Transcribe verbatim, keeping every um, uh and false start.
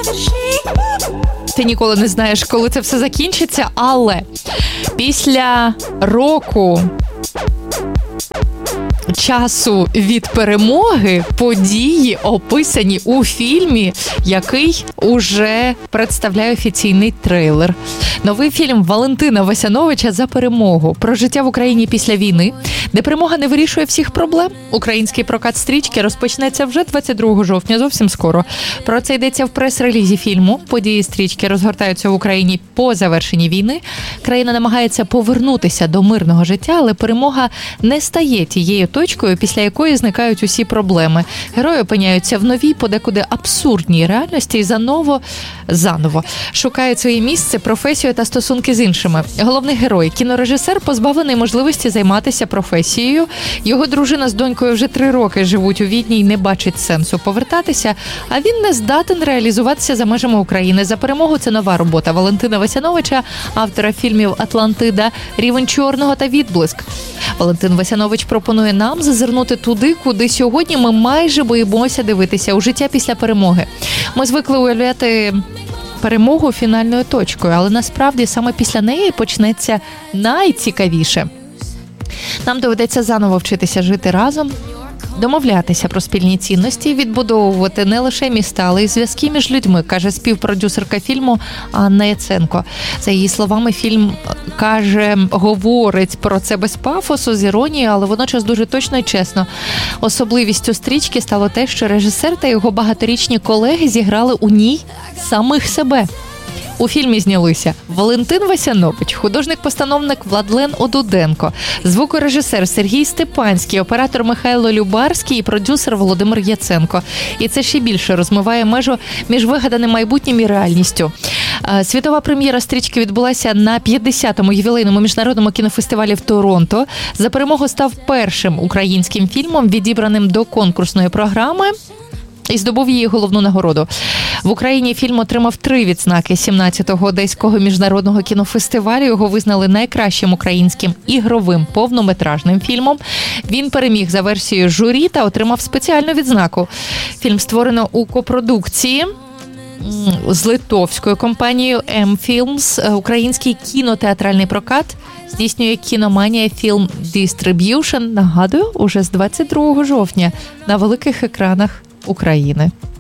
Ти ніколи не знаєш, коли це все закінчиться, але після року часу від перемоги події описані у фільмі, який уже представляє офіційний трейлер. Новий фільм Валентина Васяновича «За перемогу» про життя в Україні після війни, де перемога не вирішує всіх проблем. Український прокат стрічки розпочнеться вже двадцять другого жовтня, зовсім скоро. Про це йдеться в прес-релізі фільму. Події стрічки розгортаються в Україні по завершенні війни. Країна намагається повернутися до мирного життя, але перемога не стає тією точкою, після якої зникають усі проблеми. Герої опиняються в новій, подекуди абсурдній реальності і заново, заново шукають своє місце, професію та стосунки з іншими. Головний герой – кінорежисер, позбавлений можливості займатися професією. Його дружина з донькою вже три роки живуть у Відні і не бачить сенсу повертатися, а він не здатен реалізуватися за межами України. «За перемогу» – це нова робота Валентина Васяновича, автора фільмів «Атлантида», «Рівень чорного» та «Відблиск». Валентин Васянович пропонує нам зазирнути туди, куди сьогодні ми майже боїмося дивитися – у життя після перемоги. Ми звикли уявляти перемогу фінальною точкою, але насправді саме після неї почнеться найцікавіше. Нам доведеться заново вчитися жити разом, домовлятися про спільні цінності, відбудовувати не лише міста, але й зв'язки між людьми, каже співпродюсерка фільму Анна Яценко. За її словами, фільм каже, говорить про це без пафосу, з іронією, але водночас дуже точно і чесно. Особливістю стрічки стало те, що режисер та його багаторічні колеги зіграли у ній самих себе. У фільмі знялися Валентин Васянович, художник-постановник Владлен Одуденко, звукорежисер Сергій Степанський, оператор Михайло Любарський і продюсер Володимир Яценко. І це ще більше розмиває межу між вигаданим майбутнім і реальністю. Світова прем'єра стрічки відбулася на п'ятдесятому ювілейному міжнародному кінофестивалі в Торонто. «За перемогу» став першим українським фільмом, відібраним до конкурсної програми, і здобув її головну нагороду. В Україні фільм отримав три відзнаки сімнадцятого Одеського міжнародного кінофестивалю. Його визнали найкращим українським ігровим повнометражним фільмом. Він переміг за версією журі та отримав спеціальну відзнаку. Фільм створено у копродукції з литовською компанією M-Films. Український кінотеатральний прокат здійснює Кіноманія Film Distribution. Нагадую, уже з двадцять другого жовтня на великих екранах України.